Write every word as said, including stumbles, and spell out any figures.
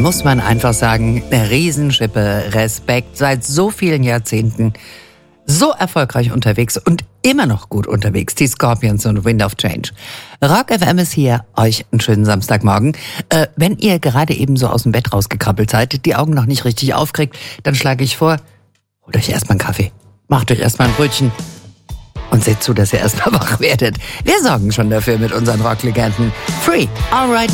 muss man einfach sagen, eine Riesenschippe, Respekt, seit so vielen Jahrzehnten so erfolgreich unterwegs und immer noch gut unterwegs, die Scorpions und Wind of Change. Rock F M ist hier, euch einen schönen Samstagmorgen. Äh, wenn ihr gerade eben so aus dem Bett rausgekrabbelt seid, die Augen noch nicht richtig aufkriegt, dann schlage ich vor, holt euch erstmal einen Kaffee, macht euch erstmal ein Brötchen und seht zu, dass ihr erstmal wach werdet. Wir sorgen schon dafür mit unseren Rocklegenden. Free, alright.